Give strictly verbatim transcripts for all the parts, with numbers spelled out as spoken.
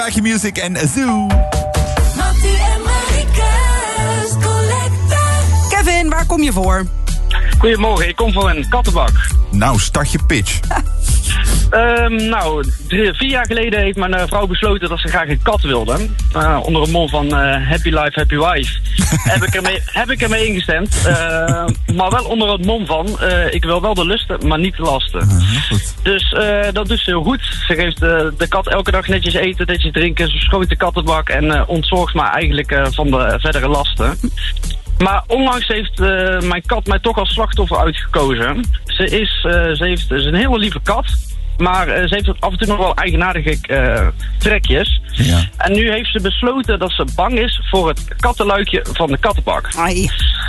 Maakje Music en Zoo. Kevin, waar kom je voor? Goedemorgen, ik kom voor een kattenbak. Nou, start je pitch. Um, nou, drie, vier jaar geleden heeft mijn uh, vrouw besloten dat ze graag een kat wilde. Uh, onder een mom van uh, Happy Life, Happy Wife. heb, ik ermee, heb ik ermee ingestemd. Uh, maar wel onder het mom van, uh, ik wil wel de lusten, maar niet de lasten. Uh, goed. Dus uh, dat doet ze heel goed. Ze geeft uh, de kat elke dag netjes eten, netjes drinken. Ze schoot de kattenbak en uh, ontzorgt me eigenlijk uh, van de verdere lasten. Maar onlangs heeft uh, mijn kat mij toch als slachtoffer uitgekozen. Ze is, uh, ze heeft, ze is een hele lieve kat. Maar uh, ze heeft af en toe nog wel eigenaardige uh, trekjes. Ja. En nu heeft ze besloten dat ze bang is voor het kattenluikje van de kattenbak. Ai.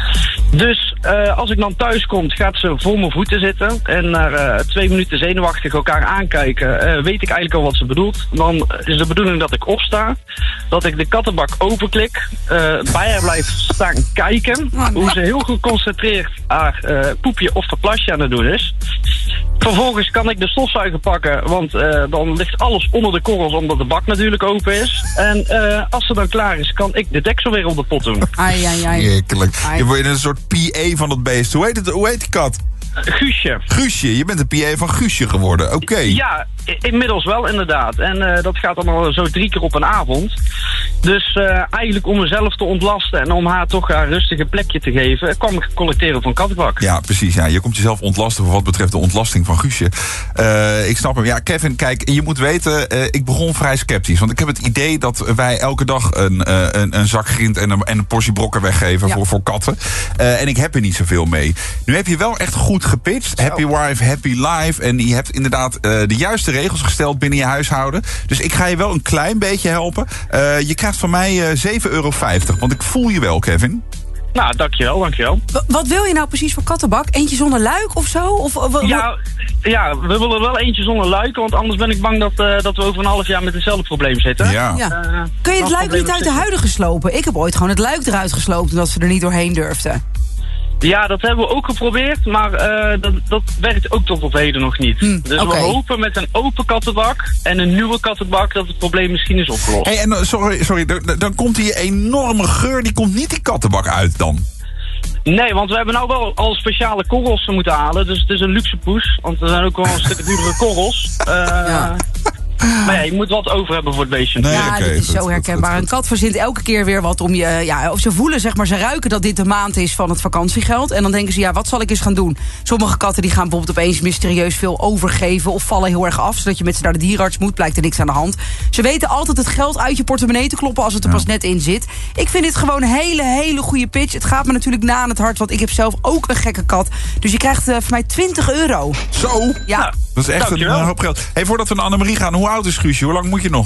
Dus uh, als ik dan thuis kom, gaat ze voor mijn voeten zitten. En na uh, twee minuten zenuwachtig elkaar aankijken, uh, weet ik eigenlijk al wat ze bedoelt. Dan is de bedoeling dat ik opsta. Dat ik de kattenbak openklik. Uh, bij haar blijf staan kijken. Hoe ze heel geconcentreerd haar uh, poepje of de plasje aan het doen is. Vervolgens kan ik de stofzuiger pakken, want uh, dan ligt alles onder de korrels, omdat de bak natuurlijk open is. En uh, als ze dan klaar is, kan ik de deksel weer op de pot doen. Ai, ai, ai. Heerlijk. Ai. Je wordt een soort P A van het beest. Hoe heet, het, hoe heet die kat? Guusje. Guusje. Je bent een P A van Guusje geworden. Oké. Okay. Ja, i- inmiddels wel inderdaad. En uh, dat gaat dan al zo drie keer op een avond. Dus uh, eigenlijk om mezelf te ontlasten en om haar toch haar rustige plekje te geven, kwam ik collecteren van kattenbak. Ja, precies. Ja. Je komt jezelf ontlasten voor wat betreft de ontlasting van Guusje. Uh, ik snap hem. Ja, Kevin, kijk, je moet weten, uh, ik begon vrij sceptisch. Want ik heb het idee dat wij elke dag een, uh, een, een zak grind en een, en een portie brokken weggeven ja. voor, voor katten. Uh, en ik heb er niet zoveel mee. Nu heb je wel echt goed gepitcht. Zo. Happy wife, happy life. En je hebt inderdaad uh, de juiste regels gesteld binnen je huishouden. Dus ik ga je wel een klein beetje helpen. Uh, je krijgt van mij uh, zeven euro vijftig. Want ik voel je wel, Kevin. Nou, dankjewel, dankjewel. W- wat wil je nou precies voor kattenbak? Eentje zonder luik of zo? Of, w- w- Ja, ja, we willen wel eentje zonder luiken, want anders ben ik bang dat, uh, dat we over een half jaar met hetzelfde probleem zitten. Ja. Ja. Uh, Kun je het als luik probleem niet uit de zitten. huidige slopen? Ik heb ooit gewoon het luik eruit gesloopt omdat ze er niet doorheen durfden. Ja, dat hebben we ook geprobeerd, maar uh, dat, dat werkt ook tot op heden nog niet. Hm, dus okay. we hopen met een open kattenbak en een nieuwe kattenbak dat het probleem misschien is opgelost. Hey, en uh, sorry, sorry dan, dan komt die enorme geur, die komt niet die kattenbak uit dan. Nee, want we hebben nou wel al speciale korrels moeten halen. Dus het is een luxe poes. Want er zijn ook wel een stuk duurdere korrels. Uh, Ja. Maar ja, je moet wat over hebben voor het beestje. Nee, Ja, oké, dit is goed, zo goed, herkenbaar. goed, Een goed. kat verzint elke keer weer wat om je... Ja, of ze voelen, zeg maar, ze ruiken dat dit de maand is van het vakantiegeld. En dan denken ze, ja, wat zal ik eens gaan doen? Sommige katten die gaan bijvoorbeeld opeens mysterieus veel overgeven of vallen heel erg af, zodat je met ze naar de dierenarts moet. Blijkt er niks aan de hand. Ze weten altijd het geld uit je portemonnee te kloppen als het er Ja. pas net in zit. Ik vind dit gewoon een hele, hele goede pitch. Het gaat me natuurlijk na aan het hart, want ik heb zelf ook een gekke kat. Dus je krijgt uh, van mij twintig euro. Zo, Ja. dat is echt een Dankjewel. uh, hoop geld. Hey, voordat we naar Annemarie gaan, hoe oud is Guusje? Hoe lang moet je nog?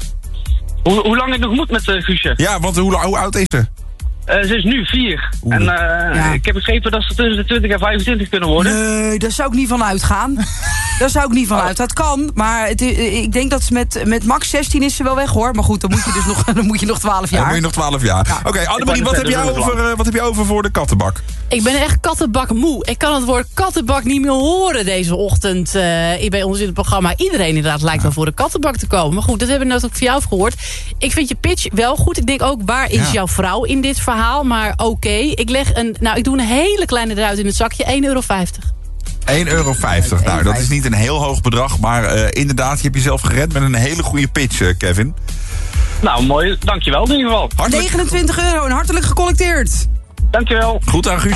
Hoe, hoe lang ik nog moet met uh, Guusje? Ja, want hoe, hoe oud is ze? Uh, ze is nu vier. Oeh. En uh, Ja. ik heb begrepen dat ze tussen de twintig en vijfentwintig kunnen worden. Nee, daar zou ik niet van uitgaan. Daar zou ik niet van uit. Dat kan, maar het, ik denk dat ze met, met max zestien is ze wel weg, hoor. Maar goed, dan moet je dus nog, dan moet je nog twaalf Dan jaar. moet je nog twaalf jaar. Ja. Oké, Annemarie, Ik wat wou heb, net jij zeggen, dat is over, uh, wat heb je over voor de kattenbak? Ik ben echt kattenbak moe. Ik kan het woord kattenbak niet meer horen deze ochtend uh, bij ons in het programma. Iedereen inderdaad lijkt wel voor de kattenbak te komen. Maar goed, dat hebben we net ook van jou gehoord. Ik vind je pitch wel goed. Ik denk ook, waar is Ja. jouw vrouw in dit verhaal? Maar oké, okay. ik leg een, nou, ik doe een hele kleine eruit in het zakje. één euro vijftig. één euro vijftig. Nou, dat is niet een heel hoog bedrag. Maar uh, inderdaad, je hebt jezelf gered met een hele goede pitch, uh, Kevin. Nou, mooi. Dankjewel in ieder geval. Hartelijk negenentwintig euro en hartelijk gecollecteerd. Dankjewel. goed aan Guusje.